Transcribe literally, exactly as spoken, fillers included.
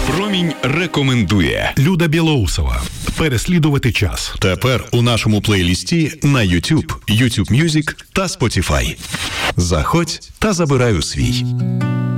Промінь рекомендує. Люда Білоусова. Переслідувати час. Тепер у нашому плейлісті на YouTube, YouTube Music та Spotify. Заходь та забирай у свій.